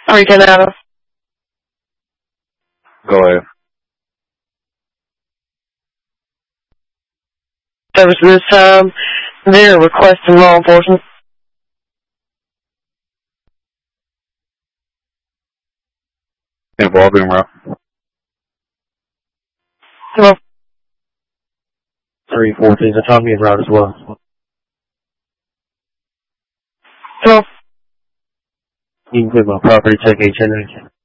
310 Adams. Go ahead. Service this time. They're requesting law enforcement. Involved in route. Hello. 314 is autonomy en route as well. Hello. You can clear my property, check H&H.